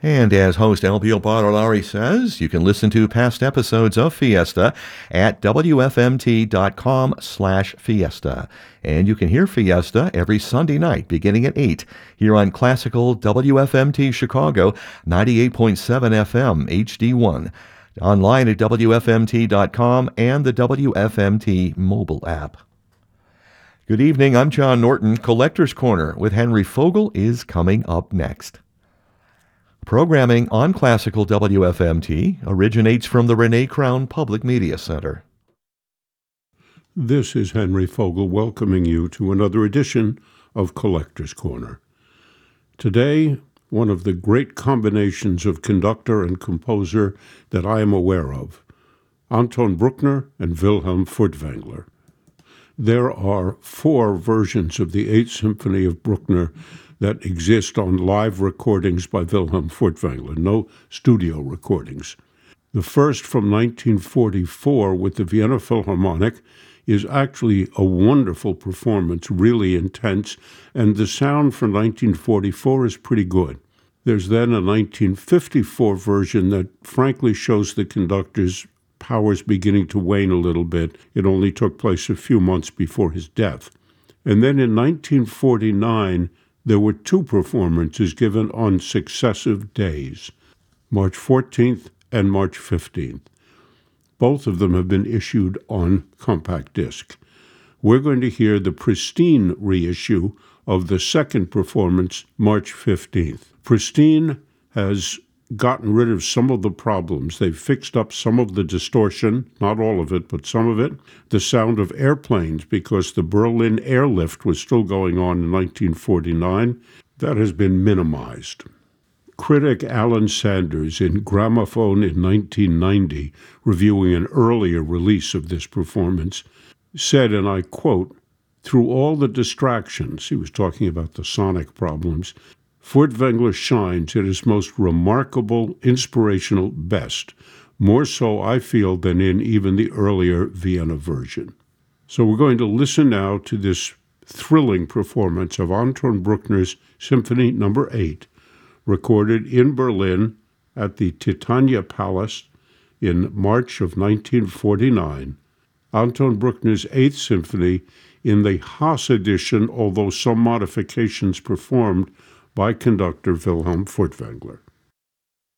And as host Elvio Bartolari says, you can listen to past episodes of Fiesta at wfmt.com/fiesta. And you can hear Fiesta every Sunday night beginning at 8 here on classical WFMT Chicago 98.7 FM HD1. Online at wfmt.com and the WFMT mobile app. Good evening, I'm John Norton. Collector's Corner with Henry Fogel is coming up next. Programming on Classical WFMT originates from the Renee Crown Public Media Center. This is Henry Fogel welcoming you to another edition of Collector's Corner. Today, one of the great combinations of conductor and composer that I am aware of, Anton Bruckner and Wilhelm Furtwängler. There are 4 versions of the 8th Symphony of Bruckner that exist on live recordings by Wilhelm Furtwängler, no studio recordings. The first from 1944 with the Vienna Philharmonic is actually a wonderful performance, really intense, and the sound from 1944 is pretty good. There's then a 1954 version that frankly shows the conductor's powers beginning to wane a little bit. It only took place a few months before his death. And then in 1949, there were 2 performances given on successive days, March 14th and March 15th. Both of them have been issued on compact disc. We're going to hear the pristine reissue of the second performance, March 15th. Pristine has gotten rid of some of the problems. They've fixed up some of the distortion, not all of it, but some of it. The sound of airplanes, because the Berlin airlift was still going on in 1949. That has been minimized. Critic Alan Sanders in Gramophone in 1990, reviewing an earlier release of this performance, said, and I quote, "Through all the distractions," he was talking about the sonic problems, "Furtwängler shines at his most remarkable, inspirational best, more so, I feel, than in even the earlier Vienna version." So we're going to listen now to this thrilling performance of Anton Bruckner's Symphony No. 8, recorded in Berlin at the Titania Palace in March of 1949. Anton Bruckner's 8th Symphony in the Haas edition, although some modifications performed by conductor Wilhelm Furtwängler.